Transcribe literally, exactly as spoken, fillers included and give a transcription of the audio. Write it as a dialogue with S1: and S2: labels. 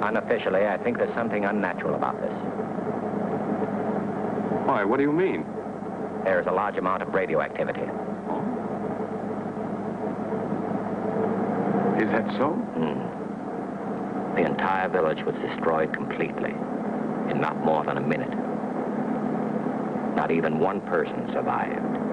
S1: Unofficially, I think there's something unnatural about this.
S2: Why, what do you mean?
S1: There's a large amount of radioactivity.
S2: Is that so?
S1: Hmm. The entire village was destroyed completely in not more than a minute. Not even one person survived.